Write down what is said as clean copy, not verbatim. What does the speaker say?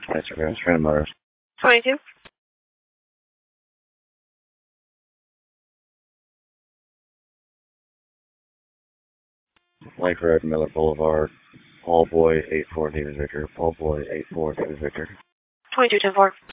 20 surveillance, random motors. 22. Lake Road, Miller Boulevard. Paul Boy, 84, David Victor. Paul Boy, 84, David Victor. 22, 10-4.